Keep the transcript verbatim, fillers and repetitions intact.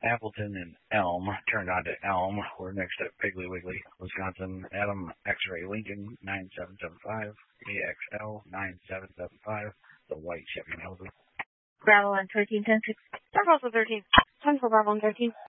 Appleton and Elm turned on to Elm. We're next at Piggly Wiggly, Wisconsin. Adam X-Ray Lincoln nine seven seven five, A X L nine seven seven five, the white Chevy Malibu. Bravo one thirteen ten six. Bravo thirteen. ten for Bravo one thirteen.